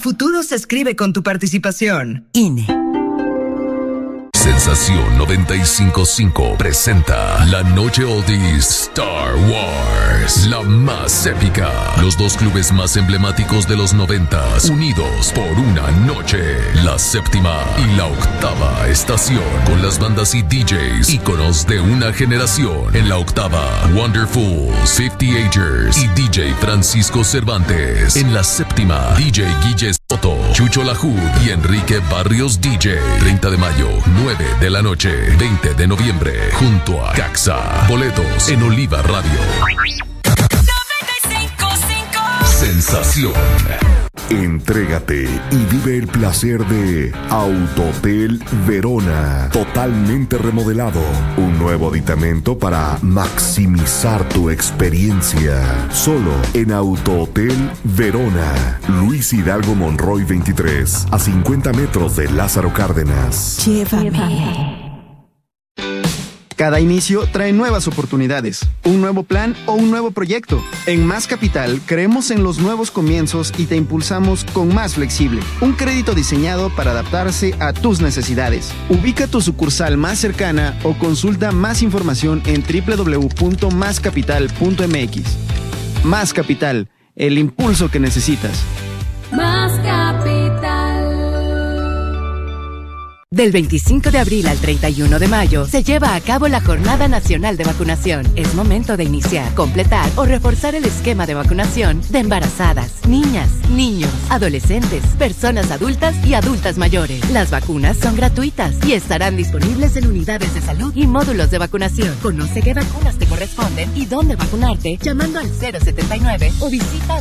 futuro se escribe con tu participación. INE. Sensación 95.5 presenta la noche oldies Star Wars, la más épica. Los dos clubes más emblemáticos de los 90s, unidos por una noche. La séptima y la octava estación, con las bandas y DJs, íconos de una generación. En la octava, Wonderfuls, 50agers y DJ Francisco Cervantes. En la séptima, DJ Guille Soto, Chucho Lahoud y Enrique Barrios DJ. 30 de mayo, 9 de la noche, 20 de noviembre, junto a Caxa. Boletos en Oliva Radio. 95.5 Sensación. Entrégate y vive el placer de Autohotel Verona. Totalmente remodelado. Un nuevo aditamento para maximizar tu experiencia. Solo en Autohotel Verona. Luis Hidalgo Monroy 23. A 50 metros de Lázaro Cárdenas. Llévame. Cada inicio trae nuevas oportunidades, un nuevo plan o un nuevo proyecto. En Más Capital creemos en los nuevos comienzos y te impulsamos con Más Flexible, un crédito diseñado para adaptarse a tus necesidades. Ubica tu sucursal más cercana o consulta más información en www.mascapital.mx. Más Capital, el impulso que necesitas. Más Capital. Del 25 de abril al 31 de mayo se lleva a cabo la Jornada Nacional de Vacunación. Es momento de iniciar, completar o reforzar el esquema de vacunación de embarazadas, niñas, niños, adolescentes, personas adultas y adultas mayores. Las vacunas son gratuitas y estarán disponibles en unidades de salud y módulos de vacunación. Conoce qué vacunas te corresponden y dónde vacunarte llamando al 079 o visita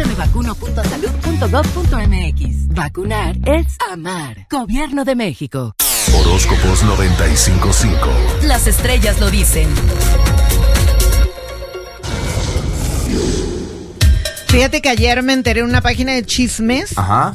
dondemevacuno.salud.gov.mx. Vacunar es amar. Gobierno de México. Horóscopos 95.5. Las estrellas lo dicen. Fíjate que ayer me enteré en una página de chismes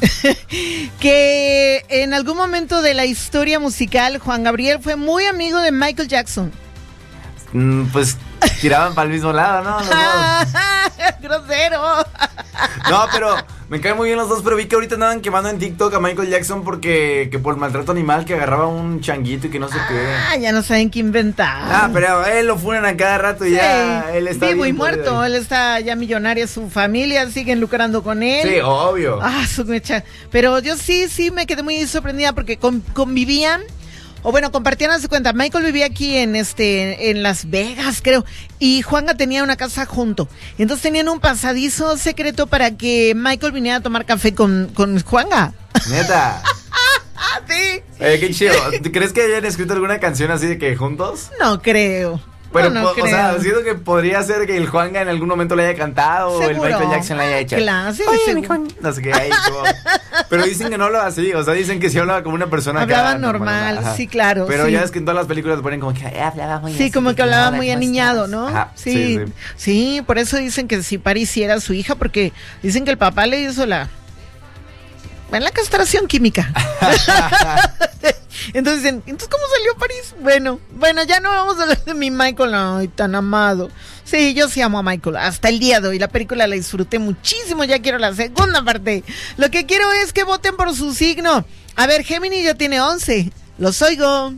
que en algún momento de la historia musical Juan Gabriel fue muy amigo de Michael Jackson. Pues tiraban para el mismo lado, ¿no? ¡Grosero! No, pero me caen muy bien los dos, pero vi que ahorita andaban quemando en TikTok a Michael Jackson que por el maltrato animal, que agarraba un changuito y que no sé qué. Ya no saben qué inventar. Pero él lo funan a cada rato y ya él está vivo y bien muerto, él está ya millonario, su familia siguen lucrando con él. Sí, obvio. Su mecha. Pero yo sí me quedé muy sorprendida porque convivían. O bueno, compartían, a su cuenta. Michael vivía aquí en Las Vegas, creo. Y Juanga tenía una casa junto. Entonces tenían un pasadizo secreto para que Michael viniera a tomar café con Juanga. ¿Neta? Sí. Qué chido. ¿Crees que hayan escrito alguna canción así de que juntos? No creo. Pero, no creo. O sea, siento que podría ser que el Juanga en algún momento le haya cantado. ¿Seguro? O el Michael Jackson le haya hecho. Claro, sí, no sé qué hay. Pero dicen que no hablaba así. O sea, dicen que sí hablaba como una persona. Hablaba normal, sí, claro. Pero sí. ya es que en todas las películas ponen como que hablaba muy sí, así, como que hablaba muy aniñado, ¿no? Ajá, sí. Sí, por eso dicen que si Paris sí era su hija, porque dicen que el papá le hizo la castración química. Entonces ¿cómo salió París? Bueno, ya no vamos a hablar de mi Michael, ay, tan amado. Sí, yo sí amo a Michael, hasta el día de hoy. La película la disfruté muchísimo, ya quiero la segunda parte. Lo que quiero es que voten por su signo. A ver, Géminis ya tiene 11, los oigo.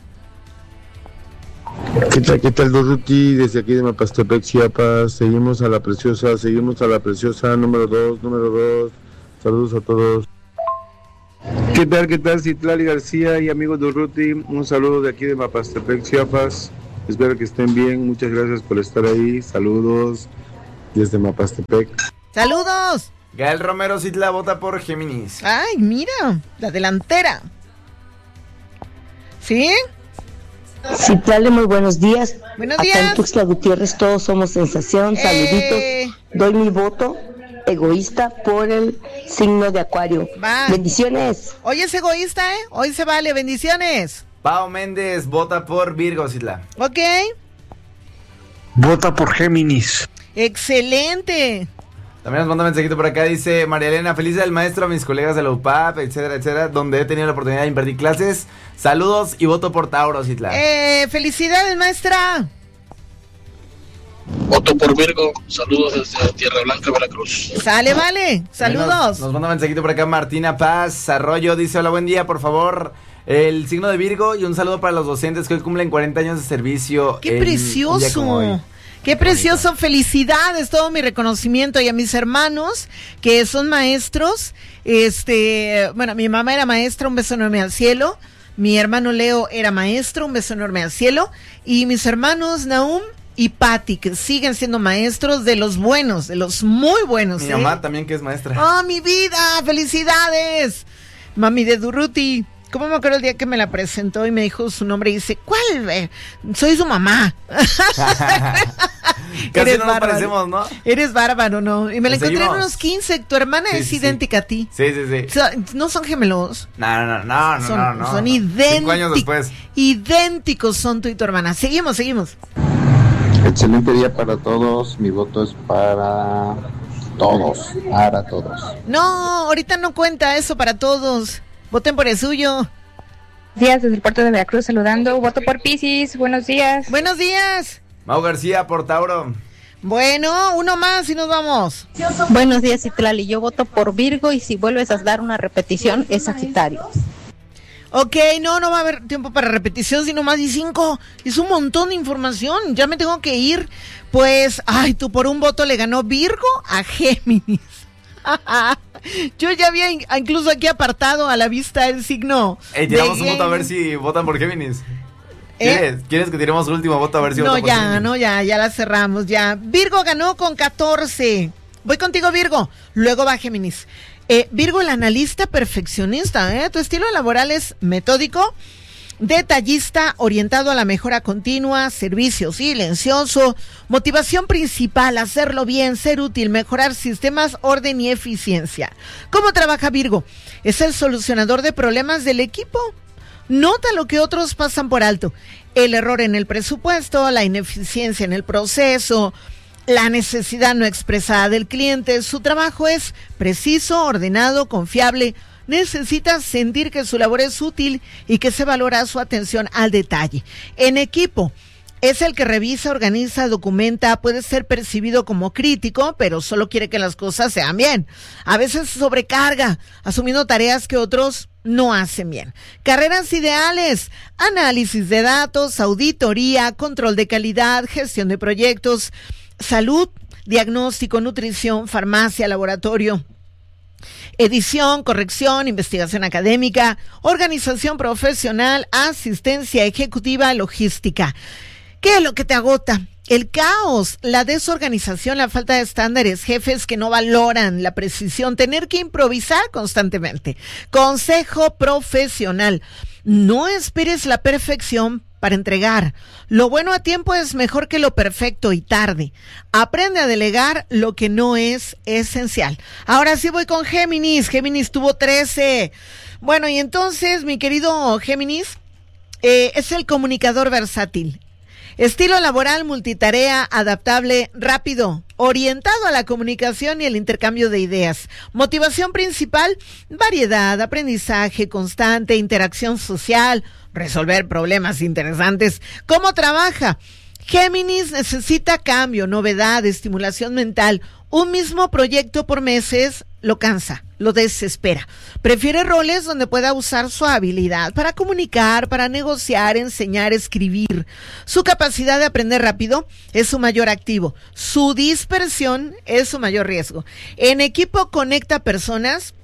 ¿Qué tal, Dorruti? Desde aquí de Mapastepec, Chiapas. Seguimos a la preciosa, número 2. Saludos a todos. ¿Qué tal, Citlali García y amigos de Urruti? Un saludo de aquí de Mapastepec, Chiapas. Espero que estén bien. Muchas gracias por estar ahí. Saludos desde Mapastepec. ¡Saludos! Gael Romero Citla vota por Géminis. Ay, mira, la delantera. ¿Sí? Citlali, muy buenos días. Buenos días. Acá en Tuxtla Gutiérrez todos somos sensación. Saluditos. Doy mi voto egoísta por el signo de Acuario. Va. Bendiciones. Hoy es egoísta, Hoy se vale. Bendiciones. Pao Méndez vota por Virgo, Citla. Ok. Vota por Géminis. Excelente. También nos manda un mensajito por acá, dice María Elena, feliz del maestro a mis colegas de la UPAP, etcétera, donde he tenido la oportunidad de impartir clases. Saludos y voto por Tauro, Citla. Felicidades, maestra. Voto por Virgo. Saludos desde Tierra Blanca, Veracruz. Sale, vale. Saludos. Nos manda un mensajito por acá Martina Paz Arroyo. Dice, hola, buen día, por favor. El signo de Virgo y un saludo para los docentes que hoy cumplen 40 años de servicio. ¡Qué precioso! ¡Qué precioso! Bonito. Felicidades, todo mi reconocimiento y a mis hermanos que son maestros. Bueno, mi mamá era maestra, un beso enorme al cielo. Mi hermano Leo era maestro, un beso enorme al cielo. Y mis hermanos Nahum y Patti, que siguen siendo maestros de los buenos, de los muy buenos. Mi mamá también, que es maestra. ¡Oh, mi vida! ¡Felicidades! Mami de Durruti. ¿Cómo me acuerdo el día que me la presentó y me dijo su nombre y dice, ¿cuál? Soy su mamá. Casi no nos parecemos, ¿no? Eres bárbaro, ¿no? Y me la encontré en unos 15. Tu hermana es idéntica a ti. Sí. ¿No son gemelos? No. Son idénticos. 5 años después. Idénticos son tú y tu hermana. Seguimos. Excelente día para todos. Mi voto es para todos. No, ahorita no cuenta eso para todos. Voten por el suyo. Días desde el puerto de Veracruz saludando. Voto por Piscis. Buenos días. Buenos días. Mau García por Tauro. Bueno, uno más y nos vamos. Buenos días, Citlali. Yo voto por Virgo y si vuelves a dar una repetición es Sagitario. Ok, no va a haber tiempo para repetición, sino más de 5. Es un montón de información. Ya me tengo que ir. Pues, tú por un voto le ganó Virgo a Géminis. Yo ya había incluso aquí apartado a la vista el signo. Tiramos un voto a ver si votan por Géminis. ¿Quieres que tiremos el último voto a ver si votan por Géminis? Ya la cerramos, ya. Virgo ganó con 14. Voy contigo, Virgo. Luego va Géminis. Virgo, el analista perfeccionista, Tu estilo laboral es metódico, detallista, orientado a la mejora continua, servicio silencioso, motivación principal, hacerlo bien, ser útil, mejorar sistemas, orden y eficiencia. ¿Cómo trabaja Virgo? Es el solucionador de problemas del equipo. Nota lo que otros pasan por alto. El error en el presupuesto, la ineficiencia en el proceso, la necesidad no expresada del cliente. Su trabajo es preciso, ordenado, confiable. Necesita sentir que su labor es útil y que se valora su atención al detalle. En equipo, es el que revisa, organiza, documenta, puede ser percibido como crítico, pero solo quiere que las cosas sean bien. A veces sobrecarga, asumiendo tareas que otros no hacen bien. Carreras ideales: análisis de datos, auditoría, control de calidad, gestión de proyectos, salud, diagnóstico, nutrición, farmacia, laboratorio, edición, corrección, investigación académica, organización profesional, asistencia ejecutiva, logística. ¿Qué es lo que te agota? El caos, la desorganización, la falta de estándares, jefes que no valoran la precisión, tener que improvisar constantemente. Consejo profesional: no esperes la perfección para entregar. Lo bueno a tiempo es mejor que lo perfecto y tarde. Aprende a delegar lo que no es esencial. Ahora sí voy con Géminis. Géminis tuvo 13. Bueno, y entonces, mi querido Géminis, es el comunicador versátil. Estilo laboral multitarea, adaptable, rápido, orientado a la comunicación y el intercambio de ideas. Motivación principal: variedad, aprendizaje constante, interacción social, resolver problemas interesantes. ¿Cómo trabaja? Géminis necesita cambio, novedad, estimulación mental. Un mismo proyecto por meses lo cansa, lo desespera. Prefiere roles donde pueda usar su habilidad para comunicar, para negociar, enseñar, escribir. Su capacidad de aprender rápido es su mayor activo. Su dispersión es su mayor riesgo. En equipo conecta personas,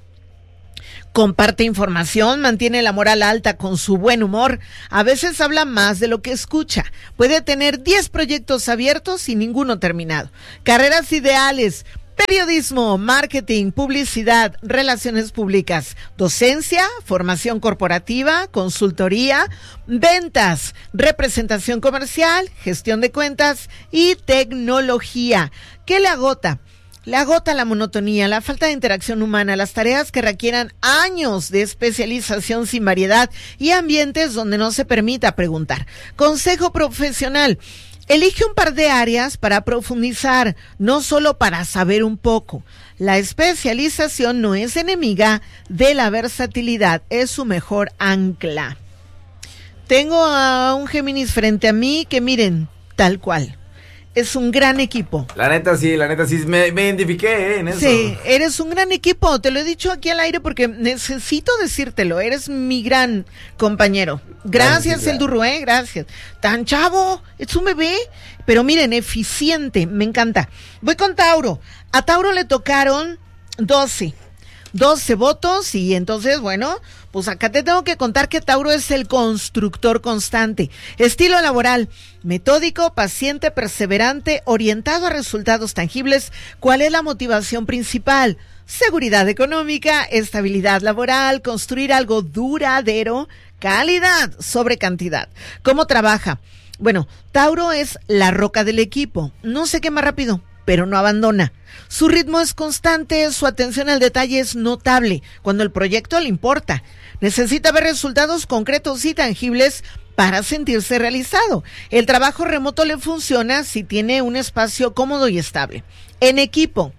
comparte información, mantiene la moral alta con su buen humor. A veces habla más de lo que escucha. Puede tener 10 proyectos abiertos y ninguno terminado. Carreras ideales: periodismo, marketing, publicidad, relaciones públicas, docencia, formación corporativa, consultoría, ventas, representación comercial, gestión de cuentas y tecnología. ¿Qué le agota? Le agota la monotonía, la falta de interacción humana, las tareas que requieran años de especialización sin variedad y ambientes donde no se permita preguntar. Consejo profesional: elige un par de áreas para profundizar, no solo para saber un poco. La especialización no es enemiga de la versatilidad, es su mejor ancla. Tengo a un Géminis frente a mí que miren, tal cual. es un gran equipo. La neta sí, me identifiqué en eso. Sí, eres un gran equipo, te lo he dicho aquí al aire porque necesito decírtelo, eres mi gran compañero. Gracias, el Durru, gracias. Tan chavo, es un bebé, pero miren, eficiente, me encanta. Voy con Tauro. A Tauro le tocaron 12 votos y entonces, bueno, pues acá te tengo que contar que Tauro es el constructor constante. Estilo laboral, metódico, paciente, perseverante, orientado a resultados tangibles. ¿Cuál es la motivación principal? Seguridad económica, estabilidad laboral, construir algo duradero, calidad sobre cantidad. ¿Cómo trabaja? Bueno, Tauro es la roca del equipo. No se quema rápido, pero no abandona. Su ritmo es constante, su atención al detalle es notable cuando el proyecto le importa. Necesita ver resultados concretos y tangibles para sentirse realizado. El trabajo remoto le funciona si tiene un espacio cómodo y estable. En equipo,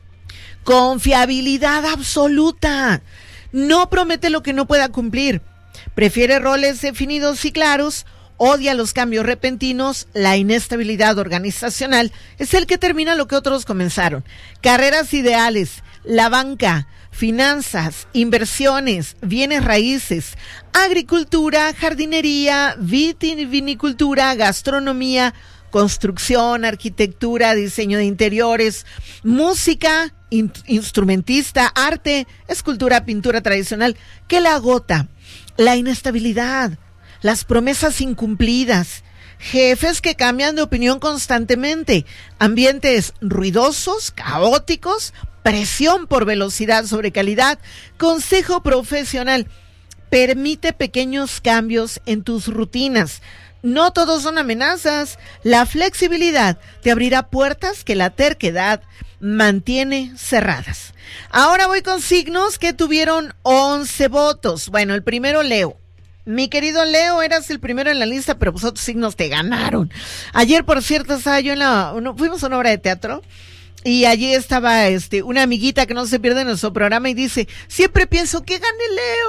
confiabilidad absoluta. No promete lo que no pueda cumplir. Prefiere roles definidos y claros. Odia los cambios repentinos, la inestabilidad organizacional es el que termina lo que otros comenzaron. Carreras ideales, la banca, finanzas, inversiones, bienes raíces, agricultura, jardinería, vinicultura, gastronomía, construcción, arquitectura, diseño de interiores, música, instrumentista, arte, escultura, pintura tradicional. ¿Qué la agota? La inestabilidad. Las promesas incumplidas, jefes que cambian de opinión constantemente, ambientes ruidosos, caóticos, presión por velocidad sobre calidad. Consejo profesional, permite pequeños cambios en tus rutinas. No todos son amenazas. La flexibilidad te abrirá puertas que la terquedad mantiene cerradas. Ahora voy con signos que tuvieron 11 votos. Bueno, el primero, Leo. Mi querido Leo, eras el primero en la lista, pero pues otros signos te ganaron. Ayer, por cierto, estaba yo fuimos a una obra de teatro y allí estaba una amiguita que no se pierde en nuestro programa y dice, siempre pienso que gane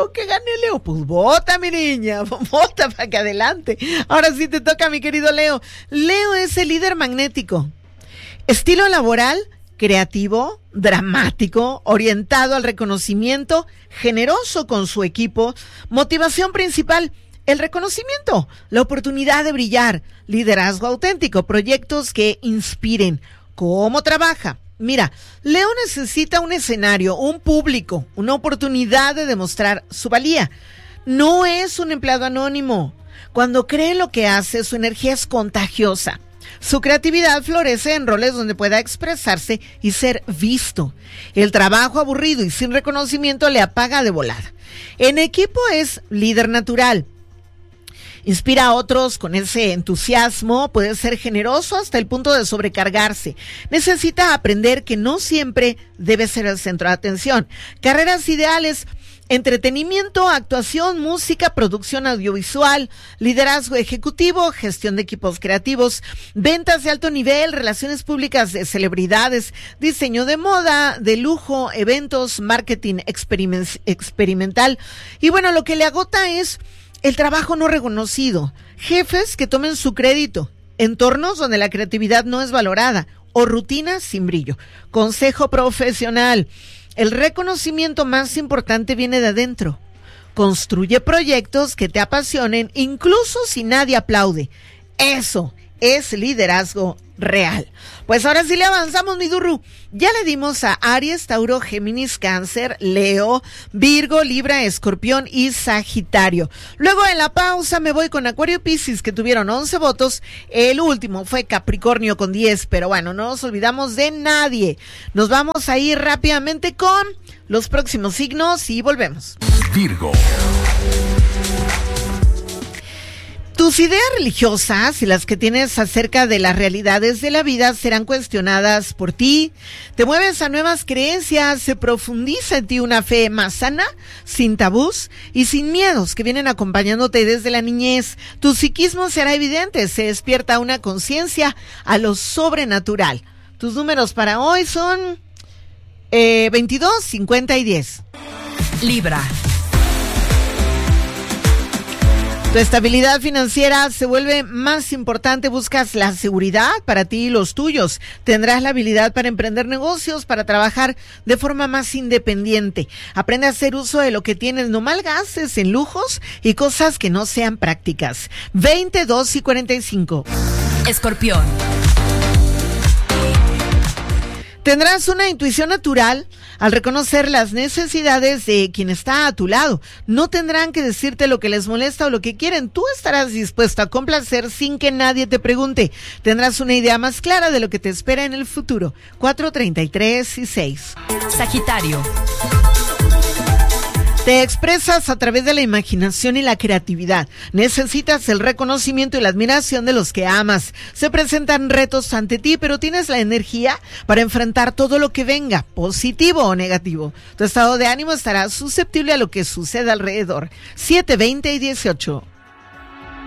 Leo. Pues vota, mi niña, vota para que adelante. Ahora sí te toca, mi querido Leo. Leo es el líder magnético. Estilo laboral, creativo, dramático, orientado al reconocimiento, generoso con su equipo. Motivación principal, el reconocimiento, la oportunidad de brillar, liderazgo auténtico, proyectos que inspiren. ¿Cómo trabaja? Mira, Leo necesita un escenario, un público, una oportunidad de demostrar su valía. No es un empleado anónimo. Cuando cree en lo que hace, su energía es contagiosa. Su creatividad florece en roles donde pueda expresarse y ser visto. El trabajo aburrido y sin reconocimiento le apaga de volada. En equipo es líder natural. Inspira a otros con ese entusiasmo, puede ser generoso hasta el punto de sobrecargarse. Necesita aprender que no siempre debe ser el centro de atención. Carreras ideales: entretenimiento, actuación, música, producción audiovisual, liderazgo ejecutivo, gestión de equipos creativos, ventas de alto nivel, relaciones públicas de celebridades, diseño de moda, de lujo, eventos, marketing experimental. Y bueno, lo que le agota es el trabajo no reconocido, jefes que tomen su crédito, entornos donde la creatividad no es valorada o rutinas sin brillo. Consejo profesional: el reconocimiento más importante viene de adentro. Construye proyectos que te apasionen, incluso si nadie aplaude. Eso es liderazgo real. Pues ahora sí le avanzamos, mi Durru. Ya le dimos a Aries, Tauro, Géminis, Cáncer, Leo, Virgo, Libra, Escorpión y Sagitario. Luego en la pausa me voy con Acuario y Piscis, que tuvieron 11 votos. El último fue Capricornio con 10, pero bueno, no nos olvidamos de nadie. Nos vamos a ir rápidamente con los próximos signos y volvemos. Virgo. Tus ideas religiosas y las que tienes acerca de las realidades de la vida serán cuestionadas por ti. Te mueves a nuevas creencias, se profundiza en ti una fe más sana, sin tabús y sin miedos que vienen acompañándote desde la niñez. Tu psiquismo será evidente, se despierta una conciencia a lo sobrenatural. Tus números para hoy son 22, 50 y 10. Libra. Tu estabilidad financiera se vuelve más importante, buscas la seguridad para ti y los tuyos. Tendrás la habilidad para emprender negocios, para trabajar de forma más independiente. Aprende a hacer uso de lo que tienes, no malgastes en lujos y cosas que no sean prácticas. 22 y 45. Escorpión. Tendrás una intuición natural al reconocer las necesidades de quien está a tu lado. No tendrán que decirte lo que les molesta o lo que quieren. Tú estarás dispuesto a complacer sin que nadie te pregunte. Tendrás una idea más clara de lo que te espera en el futuro. 4:33 y 6. Sagitario. Te expresas a través de la imaginación y la creatividad. Necesitas el reconocimiento y la admiración de los que amas. Se presentan retos ante ti, pero tienes la energía para enfrentar todo lo que venga, positivo o negativo. Tu estado de ánimo estará susceptible a lo que suceda alrededor. 7:20 y 18.